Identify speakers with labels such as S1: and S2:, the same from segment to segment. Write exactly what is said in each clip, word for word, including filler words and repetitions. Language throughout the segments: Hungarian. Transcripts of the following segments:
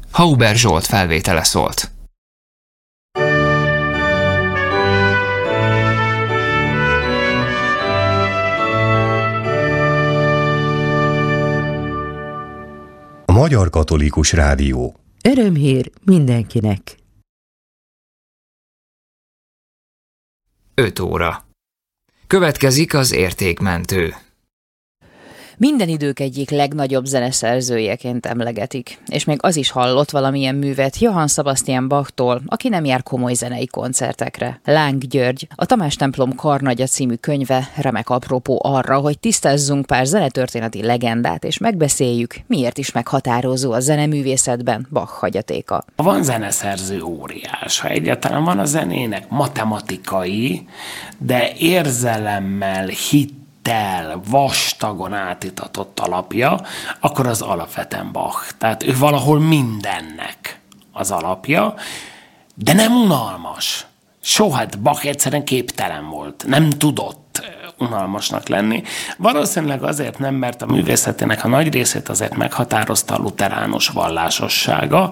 S1: Hauber Zsolt felvétele szólt.
S2: A Magyar Katolikus Rádió.
S3: Örömhír mindenkinek.
S1: öt óra. Következik az értékmentő.
S4: Minden idők egyik legnagyobb zeneszerzőjeként emlegetik, és még az is hallott valamilyen művet Johann Sebastian Bachtól, aki nem jár komoly zenei koncertekre. Láng György, a Tamás templom karnagya című könyve remek apropó arra, hogy tisztázzunk pár zenetörténeti legendát, és megbeszéljük, miért is meghatározó a zeneművészetben Bach hagyatéka.
S5: Van zeneszerző óriás, ha egyáltalán van a zenének matematikai, de érzelemmel, hit vastagon átitatott alapja, akkor az alapvetően Bach. Tehát ő valahol mindennek az alapja, de nem unalmas. Soha, Bach egyszerűen képtelen volt. Nem tudott unalmasnak lenni. Valószínűleg azért nem, mert a művészetének a nagy részét azért meghatározta a luteránus vallásossága,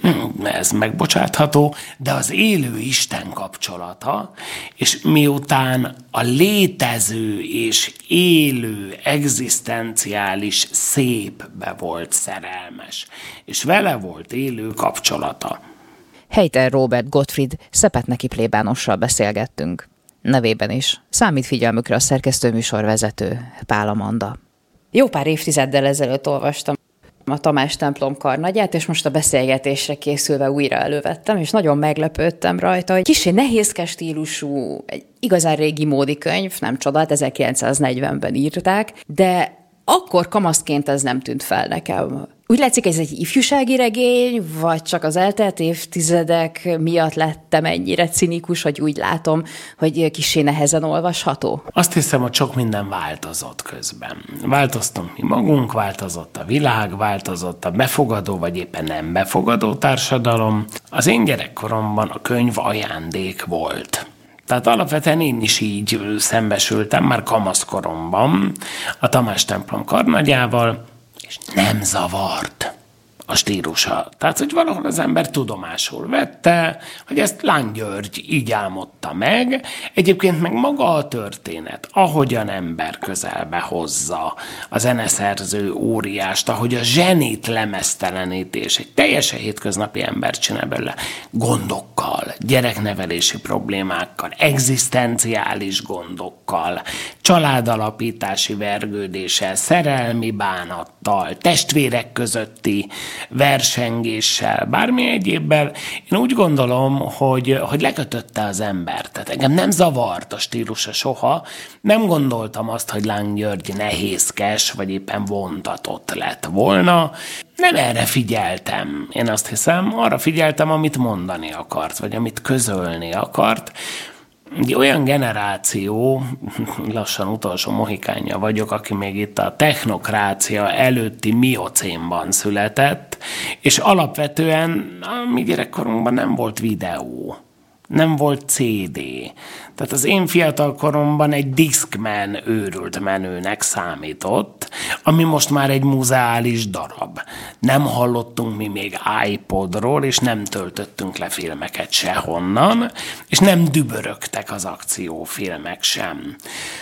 S5: ez megbocsátható, de az élő Isten kapcsolata, és miután a létező és élő, egzisztenciális szépbe volt szerelmes, és vele volt élő kapcsolata.
S4: Heiter Róbert Gottfried szepetneki plébánossal beszélgettünk. Nevében is számít figyelmükre a szerkesztőműsorvezető, Pál Amanda. Jó pár évtizeddel ezelőtt olvastam a Tamás templom karnagyát, és most a beszélgetésre készülve újra elővettem, és nagyon meglepődtem rajta, hogy kissé nehézkes stílusú, egy igazán régi módi könyv, nem csodát, ezerkilencszáznegyvenben írták, de akkor kamaszként ez nem tűnt fel nekem. Úgy látszik, ez egy ifjúsági regény, vagy csak az eltelt évtizedek miatt lettem ennyire cinikus, hogy úgy látom, hogy kissé nehezen olvasható?
S5: Azt hiszem, hogy sok minden változott közben. Változtunk mi magunk, változott a világ, változott a befogadó, vagy éppen nem befogadó társadalom. Az én gyerekkoromban a könyv ajándék volt. Tehát alapvetően én is így szembesültem már kamaszkoromban a Tamás templom karnagyával, és nem zavart a stílusa. Tehát, hogy valahol az ember tudomásul vette, hogy ezt Láng György így álmodta meg. Egyébként meg maga a történet, ahogyan ember közelbe hozza a zeneszerző óriást, ahogy a zsenit lemeztelenítés, egy teljesen hétköznapi ember csinál belőle gondokkal, gyereknevelési problémákkal, egzisztenciális gondokkal, családalapítási vergődéssel, szerelmi bánattal, testvérek közötti versengéssel, bármi egyébbel. Én úgy gondolom, hogy, hogy lekötötte az ember. Tehát engem nem zavart a stílusa soha. Nem gondoltam azt, hogy Láng György nehézkes, vagy éppen vontatott lett volna. Nem erre figyeltem. Én azt hiszem, arra figyeltem, amit mondani akart, vagy amit közölni akart. Egy olyan generáció, lassan utolsó mohikánja vagyok, aki még itt a technokrácia előtti miocénban született, és alapvetően a mi gyerekkorunkban nem volt videó, nem volt cé dé. Tehát az én fiatal koromban egy Discman őrült menőnek számított, ami most már egy muzeális darab. Nem hallottunk mi még iPodról, és nem töltöttünk le filmeket sehonnan, és nem dübörögtek az akciófilmek sem.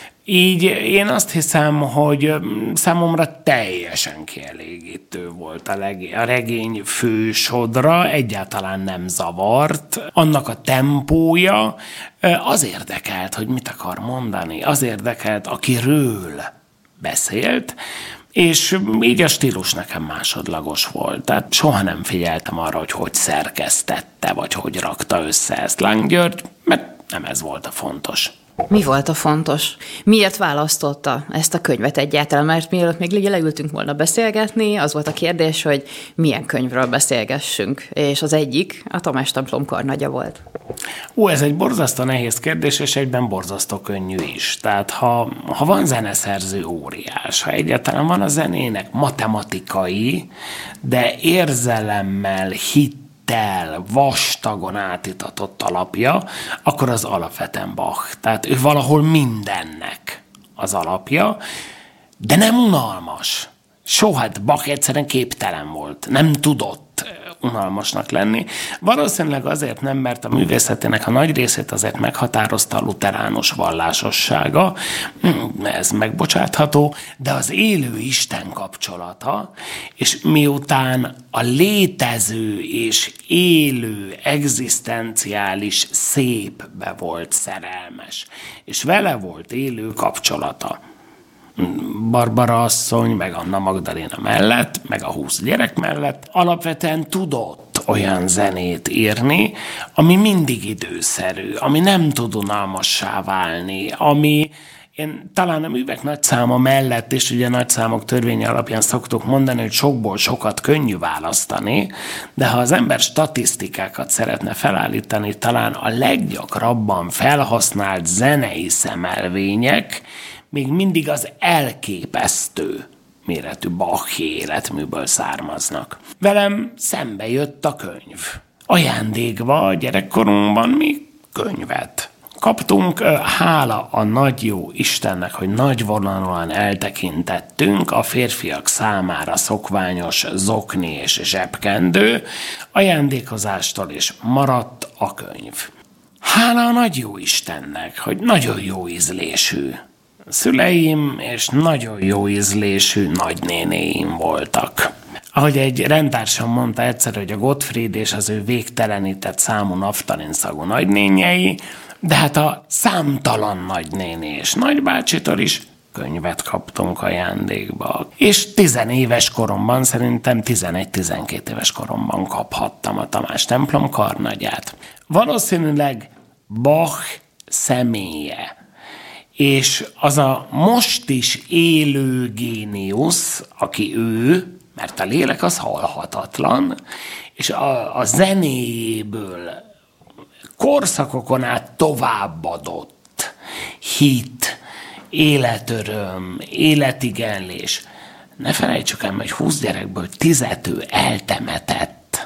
S5: Így én azt hiszem, hogy számomra teljesen kielégítő volt a, leg- a regény fősodra, egyáltalán nem zavart. Annak a tempója az érdekelt, hogy mit akar mondani, az érdekelt, akiről beszélt, és így a stílus nekem másodlagos volt. Tehát soha nem figyeltem arra, hogy hogy szerkesztette, vagy hogy rakta össze ezt Láng György, mert nem ez volt a fontos.
S4: Mi volt a fontos? Miért választotta ezt a könyvet egyáltalán? Mert mielőtt még leültünk volna beszélgetni, az volt a kérdés, hogy milyen könyvről beszélgessünk. És az egyik a Tamás templom karnagya volt.
S5: Ó, ez egy borzasztó nehéz kérdés, és egyben borzasztó könnyű is. Tehát ha, ha van zeneszerző óriás, ha egyáltalán van a zenének matematikai, de érzelemmel, hit, vastagon átitatott alapja, akkor az alapvetően Bach. Tehát ő valahol mindennek az alapja, de nem unalmas. Soha, Bach egyszerűen képtelen volt. Nem tudott unalmasnak lenni. Valószínűleg azért nem, mert a művészetének a nagy részét azért meghatározta a luteránus vallásossága, ez megbocsátható, de az élő Isten kapcsolata, és miután a létező és élő, egzisztenciális szépbe volt szerelmes, és vele volt élő kapcsolata, Barbara asszony, meg Anna Magdaléna mellett, meg a húsz gyerek mellett alapvetően tudott olyan zenét írni, ami mindig időszerű, ami nem tud unalmassá válni, ami én talán a művek nagy száma mellett, és ugye nagy számok törvénye alapján szoktuk mondani, hogy sokból sokat könnyű választani, de ha az ember statisztikákat szeretne felállítani, talán a leggyakrabban felhasznált zenei szemelvények még mindig az elképesztő méretű Bach-i életműből származnak. Velem szembe jött a könyv. Ajándékba gyerekkorunkban mi könyvet kaptunk, hála a nagy jó Istennek, hogy nagyvonalúan eltekintettünk a férfiak számára szokványos zokni és zsebkendő ajándékozástól is maradt a könyv. Hála a nagy jó Istennek, hogy nagyon jó ízlésű szüleim és nagyon jó ízlésű nagynénéim voltak. Ahogy egy rendtársam mondta egyszer, hogy a Gottfried és az ő végtelenített számú naftalinszagú nagynényei, de hát a számtalan nagynéni és nagybácsitól is könyvet kaptunk ajándékba. És tizenéves koromban, szerintem tizenegy-tizenkét éves koromban kaphattam a Tamás templom karnagyát. Valószínűleg Bach személye, és az a most is élő géniusz, aki ő, mert a lélek az halhatatlan, és a, a zenéjéből korszakokon át továbbadott hit, életöröm, életigenlés. Ne felejtsük el, hogy húsz gyerekből tízet ő eltemetett,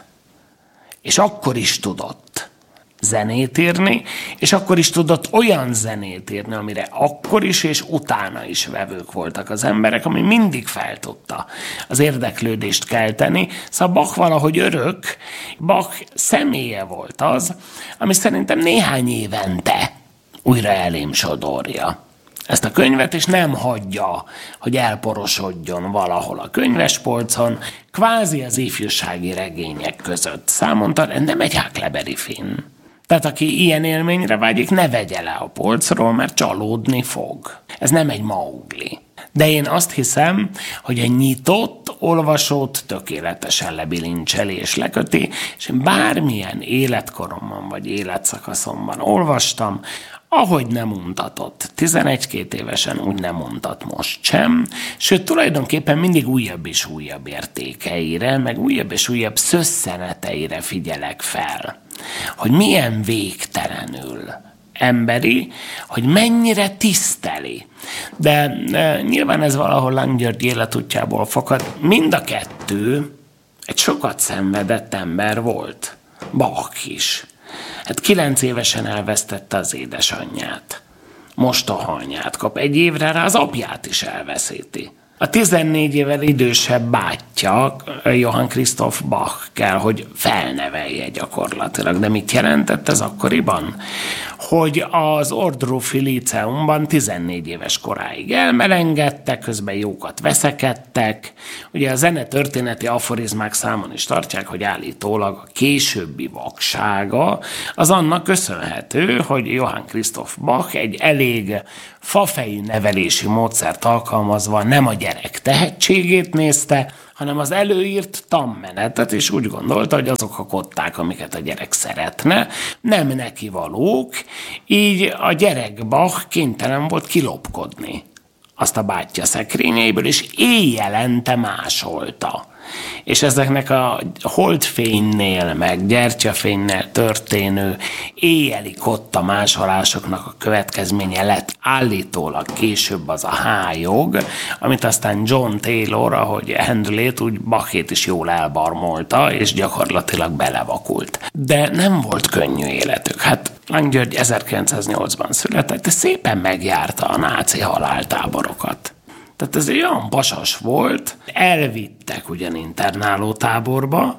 S5: és akkor is tudott zenét írni, és akkor is tudott olyan zenét írni, amire akkor is és utána is vevők voltak az emberek, ami mindig fel tudta az érdeklődést kelteni. Szóval Bach valahogy örök, Bach személye volt az, ami szerintem néhány évente újra elém sodorja ezt a könyvet, és nem hagyja, hogy elporosodjon valahol a könyvespolcon, kvázi az ifjúsági regények között. Számon tart, nem egy Huckleberry Finn. Tehát aki ilyen élményre vágyik, ne vegye le a polcról, mert csalódni fog. Ez nem egy Maugli. De én azt hiszem, hogy a nyitott olvasót tökéletesen lebilincseli és leköti, és én bármilyen életkoromban vagy életszakaszomban olvastam, ahogy nem untatott. tizenegy-két évesen úgy nem untat most sem, sőt tulajdonképpen mindig újabb és újabb értékeire, meg újabb és újabb szösszeneteire figyelek fel, hogy milyen végtelenül emberi, hogy mennyire tiszteli. De e, nyilván ez valahol Langgyörgy életútjából fakad. Mind a kettő egy sokat szenvedett ember volt. Bach is. Hát kilenc évesen elvesztette az édesanyját. Mostohaanyját kap. Egy évre rá az apját is elveszíti. A tizennégy évvel idősebb bátyja, Johann Christoph Bach kell, hogy felnevelje gyakorlatilag. De mit jelentett ez akkoriban? Hogy az Ohrdruffi Líceumban tizennégy éves koráig elmelengedtek, közben jókat veszekedtek. Ugye a zenetörténeti aforizmák számon is tartják, hogy állítólag a későbbi vaksága az annak köszönhető, hogy Johann Christoph Bach egy elég fafejű nevelési módszert alkalmazva nem a gyerek tehetségét nézte, hanem az előírt tanmenetet, és úgy gondolta, hogy azok a kották, amiket a gyerek szeretne, nem neki valók, így a gyerek Bach kénytelen volt kilopkodni azt a bátyja szekrényeiből, és éjjelente másolta. És ezeknek a holdfénynél, meg gyertyafénynél történő éjjeli kotta másolásoknak a következménye lett állítólag később az a hájog, amit aztán John Taylor, ahogy Handlét, úgy Bachét is jól elbarmolta, és gyakorlatilag belevakult. De nem volt könnyű életük. Hát Langgyörgy ezerkilencszáznyolcban született, és szépen megjárta a náci haláltáborokat. Tehát ez egy olyan pasas volt, elvittek ugyan internálótáborba,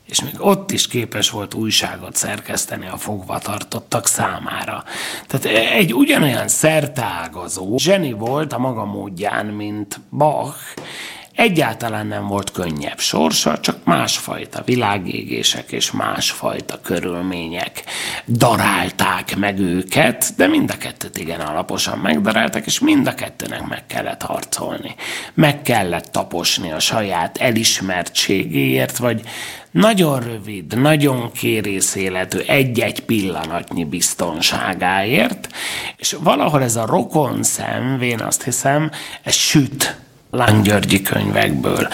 S5: és még ott is képes volt újságot szerkeszteni a fogvatartottak számára. Tehát egy ugyanolyan szerteágazó zseni volt a maga módján, mint Bach. Egyáltalán nem volt könnyebb sorsa, csak másfajta világégések és másfajta körülmények darálták meg őket, de mind a kettőt igen alaposan megdarálták, és mind a kettőnek meg kellett harcolni. Meg kellett taposni a saját elismertségéért, vagy nagyon rövid, nagyon kérész életű egy-egy pillanatnyi biztonságáért, és valahol ez a rokon szemvén, azt hiszem, ez süt Lang-Györgyi könyvekből.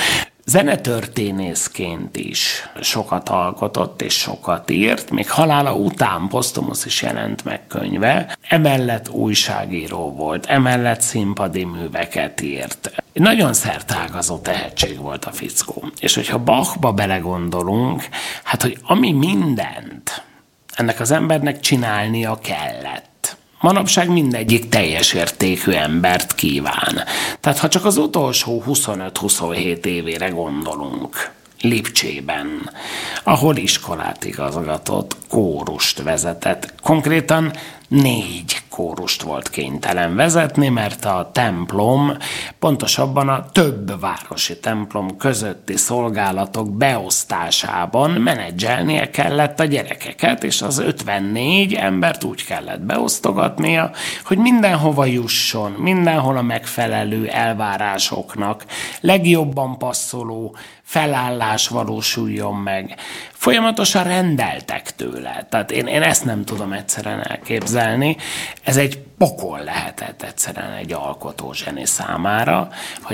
S5: Zenetörténészként is sokat alkotott és sokat írt, még halála után posztumusz is jelent meg könyve, emellett újságíró volt, emellett színpadi műveket írt. Nagyon szerteágazó tehetség volt a fickó. És hogyha Bachba belegondolunk, hát hogy ami mindent ennek az embernek csinálnia kellett, manapság mindegyik teljes értékű embert kíván. Tehát ha csak az utolsó huszonöt-huszonhét évére gondolunk, Lipcsében, ahol iskolát igazgatott, kórust vezetett. Konkrétan négy kórust volt kénytelen vezetni, mert a templom, pontosabban a több városi templom közötti szolgálatok beosztásában menedzselnie kellett a gyerekeket, és az ötvennégy embert úgy kellett beosztogatnia, hogy mindenhova jusson, mindenhol a megfelelő elvárásoknak legjobban passzoló felállás valósuljon meg. Folyamatosan rendeltek tőle. Tehát én, én ezt nem tudom egyszerűen elképzelni. Ez egy pokol lehetett egyszerűen egy alkotó zseni számára, hogy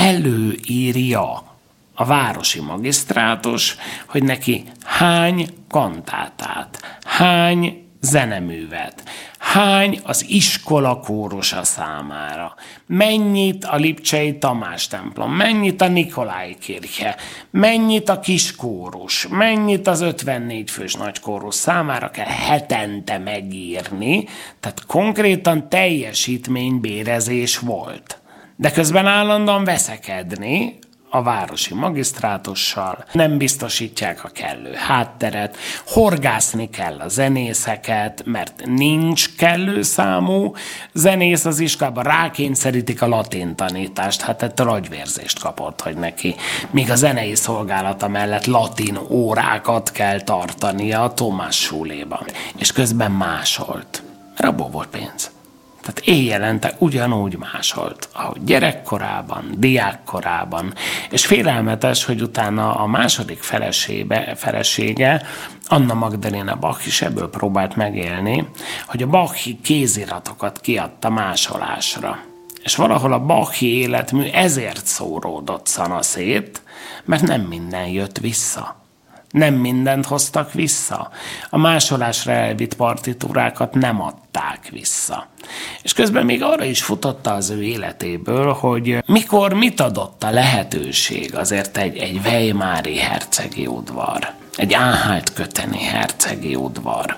S5: előírja a városi magisztrátus, hogy neki hány kantátát, hány zeneművet, hány az iskola kórusa számára, mennyit a lipcsei Tamás templom, mennyit a Nikolái kirche, mennyit a kiskórus, mennyit az ötvennégy fős nagykórus számára kell hetente megírni, tehát konkrétan teljesítménybérezés volt. De közben állandóan veszekedni a városi magisztrátussal, nem biztosítják a kellő hátteret, horgászni kell a zenészeket, mert nincs kellő számú zenész az iskolában, rákényszerítik a latin tanítást, hát ettől agyvérzést kapott, hogy neki még a zenei szolgálata mellett latin órákat kell tartania a Tomás Schuléban, és közben másolt, mert abból volt pénz. Tehát éjjelente ugyanúgy másolt, ahogy gyerekkorában, diákkorában, és félelmetes, hogy utána a második felesége, felesége, Anna Magdalena Bach is ebből próbált megélni, hogy a Bachi kéziratokat kiadta másolásra. És valahol a Bachi életmű ezért szóródott szanaszét, mert nem minden jött vissza. Nem mindent hoztak vissza. A másolásra elvitt partitúrákat nem adták vissza. És közben még arra is futotta az ő életéből, hogy mikor mit adott a lehetőség azért egy, egy weimári hercegi udvar, egy Anhalt-Kötheni hercegi udvar.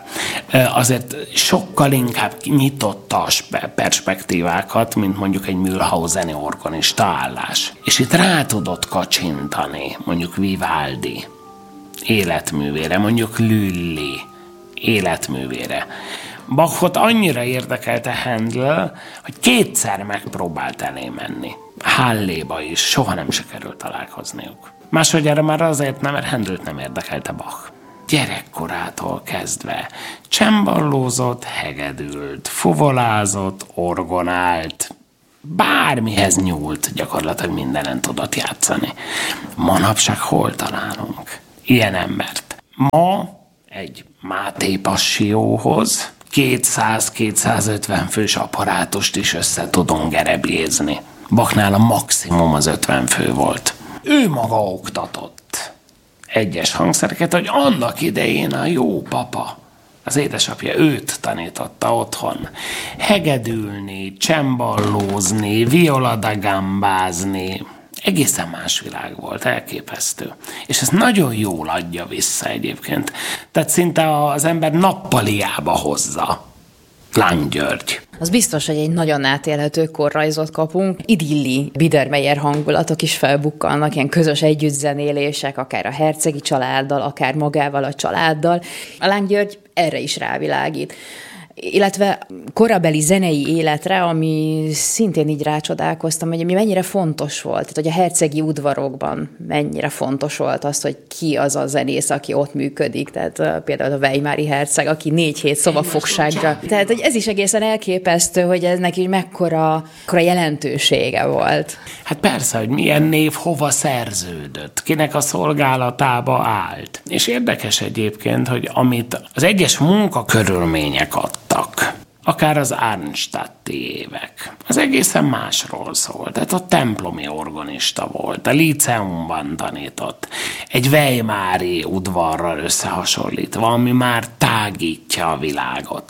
S5: Azért sokkal inkább nyitotta a perspektívákat, mint mondjuk egy Mühlhauseni orgonista állás. És itt rá tudott kacsintani mondjuk Vivaldi életművére, mondjuk Lully életművére. Bachot annyira érdekelte Handel, hogy kétszer megpróbált elé menni. Halléba is, soha nem sikerült találkozniuk. Másodjára már azért nem, mert Handelt nem érdekelte Bach. Gyerekkorától kezdve csembalózott, hegedült, fuvolázott, orgonált, bármihez nyúlt, gyakorlatilag mindenen tudott játszani. Manapság hol találunk ilyen embert? Ma egy Máté Passió-hoz kétszáz-kétszázötven fős apparátust is össze tudunk gerebjézni. Bachnál a maximum az ötven fő volt. Ő maga oktatott egyes hangszereket, hogy annak idején a jó papa, az édesapja őt tanította otthon hegedülni, cemballózni, violadagambázni. Egészen más világ volt, elképesztő. És ez nagyon jól adja vissza egyébként. Tehát szinte az ember nappaliába hozza Láng György.
S4: Az biztos, hogy egy nagyon átélhető korrajzot kapunk. Idilli, Biedermeier hangulatok is felbukkannak, ilyen közös együttzenélések, akár a hercegi családdal, akár magával a családdal. A Láng György erre is rávilágít. Illetve korabeli zenei életre, ami szintén így rácsodálkoztam, hogy mi mennyire fontos volt, tehát hogy a hercegi udvarokban mennyire fontos volt az, hogy ki az a zenész, aki ott működik, tehát uh, például a Weimári herceg, aki négy hét szobafogságra. Tehát hogy ez is egészen elképesztő, hogy ez neki mekkora, mekkora jelentősége volt.
S5: Hát persze, hogy milyen név hova szerződött, kinek a szolgálatába állt. És érdekes egyébként, hogy amit az egyes munkakörülmények adtak, akár az Arnstadti évek, az egészen másról szólt. Tehát a templomi organista volt, a líceumban tanított, egy weimári udvarral összehasonlítva, ami már tágítja a világot.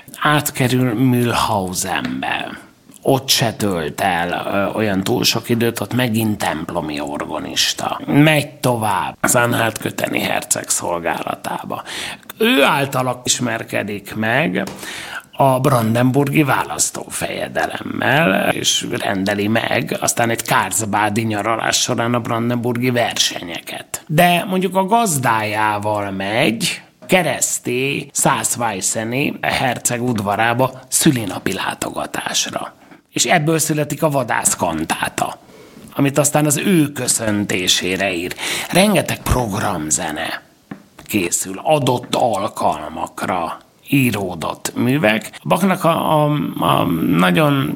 S5: Átkerül Mühlhausenbe, ott se tölt el ö, olyan túl sok időt, ott megint templomi organista. Megy tovább az Anhalt-Kötheni herceg szolgálatába. Ő által ismerkedik meg a brandenburgi választófejedelemmel, és rendeli meg aztán egy karlsbadi nyaralás során a brandenburgi versenyeket. De mondjuk a gazdájával megy kereszté Szászweisseni herceg udvarába szülinapi látogatásra. És ebből születik a vadászkantáta, amit aztán az ő köszöntésére ír. Rengeteg programzene készül adott alkalmakra íródott művek. Bachnak a, a, a nagyon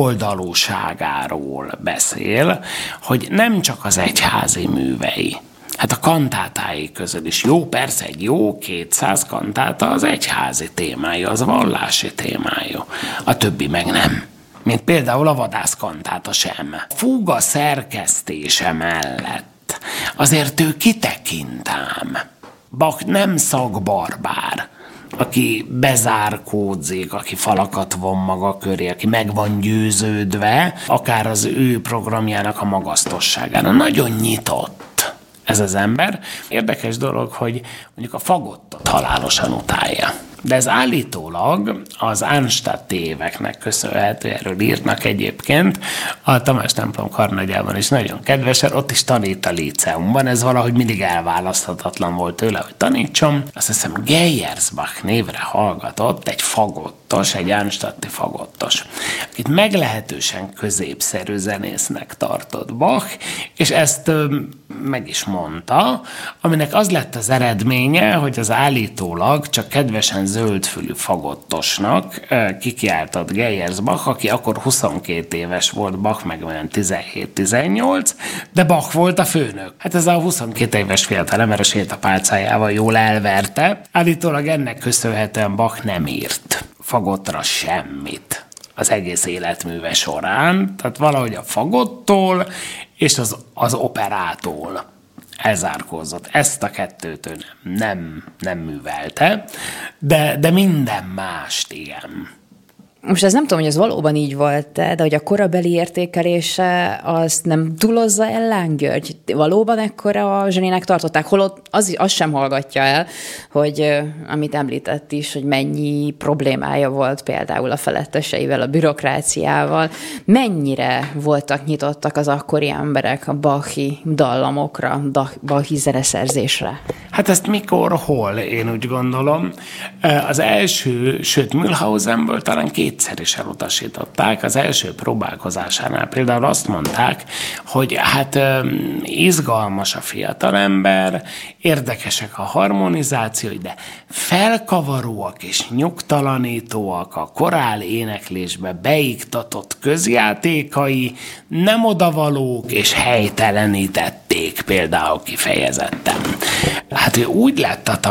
S5: sokoldalúságáról beszél, hogy nem csak az egyházi művei, hát a kantátái közül is jó, persze egy jó kétszáz kantáta az egyházi témája, az vallási témája, a többi meg nem. Mint például a vadászkantáta sem. A fúga szerkesztése mellett azért ő kitekintám. Bach nem szakbarbár, aki bezárkódzik, aki falakat von maga köré, aki meg van győződve, akár az ő programjának a magasztosságára. Nagyon nyitott ez az ember. Érdekes dolog, hogy mondjuk a fagottot halálosan utálja. De ez állítólag az Arnstadti éveknek köszönhető, erről írnak egyébként, a Tamás templom karnagyában is nagyon kedvesen, ott is tanít a líceumban, ez valahogy mindig elválaszthatatlan volt tőle, hogy tanítson. Azt hiszem Geyersbach névre hallgatott egy fagottos, egy Arnstadti fagottos, akit meglehetősen középszerű zenésznek tartott Bach, és ezt ö, meg is mondta, aminek az lett az eredménye, hogy az állítólag csak kedvesen zöldfülű fagottosnak kikiáltott Geyersbach, aki akkor huszonkét éves volt, Bach meg olyan tizenhét-tizennyolc, de Bach volt a főnök. Hát ez a huszonkét éves fiatalember a sétapálcájával jól elverte. Állítólag ennek köszönhetően Bach nem írt fagottra semmit az egész életműve során, tehát valahogy a fagottól és az, az operától elzárkózott. Ezt a kettőt ő nem, nem, nem művelte, de, de minden mást igen.
S4: Most ez nem tudom, hogy ez valóban így volt, de hogy a korabeli értékelése azt nem túlozza el Láng György. Valóban ekkora a zsenének tartották, holott az, az sem hallgatja el, hogy amit említett is, hogy mennyi problémája volt például a feletteseivel, a bürokráciával, mennyire voltak nyitottak az akkori emberek a bachi dallamokra, bachi zeneszerzésre.
S5: Hát ezt mikor, hol, én úgy gondolom. Az első, sőt Mühlhausenből talán kétszer is elutasították. Az első próbálkozásánál például azt mondták, hogy hát izgalmas a fiatalember, érdekesek a harmonizációi, de felkavaróak és nyugtalanítóak a korál éneklésbe beiktatott közjátékai, nem odavalók és helytelenítették például kifejezetten. Hát ő úgy lett a